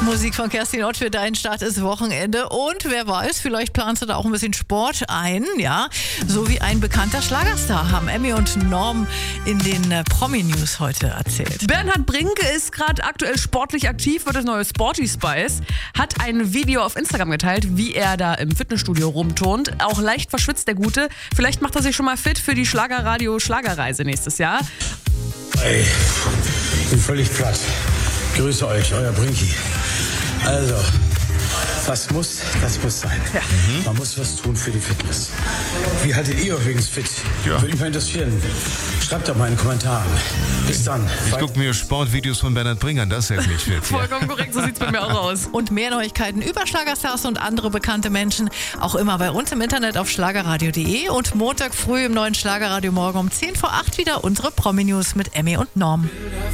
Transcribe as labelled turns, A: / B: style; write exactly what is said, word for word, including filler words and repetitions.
A: Musik von Kerstin Ott für deinen Start ist Wochenende. Und wer weiß, vielleicht planst du da auch ein bisschen Sport ein, ja. So wie ein bekannter Schlagerstar haben Emmy und Norm in den äh, Promi-News heute erzählt.
B: Bernhard Brinke ist gerade aktuell sportlich aktiv, wird das neue Sporty Spice, hat ein Video auf Instagram geteilt, wie er da im Fitnessstudio rumturnt. Auch leicht verschwitzt der Gute. Vielleicht macht er sich schon mal fit für die Schlagerradio-Schlagerreise nächstes Jahr.
C: Ey, ich bin völlig platt. Grüße euch, euer Brinki. Also, was muss, das muss sein.
B: Ja.
C: Mhm. Man muss was tun für die Fitness. Wie haltet ihr übrigens fit?
D: Ja.
C: Würde mich mal interessieren. Schreibt doch mal in den Kommentaren. Bis dann.
D: Ich gucke mir Sportvideos von Bernhard Brinke an, das hält mich fit.
B: Vollkommen korrekt, so sieht's bei mir auch aus.
A: Und mehr Neuigkeiten über Schlagerstars und andere bekannte Menschen auch immer bei uns im Internet auf schlagerradio punkt de und Montag früh im neuen Schlagerradio morgen um zehn vor acht wieder unsere Promi-News mit Emmy und Norm.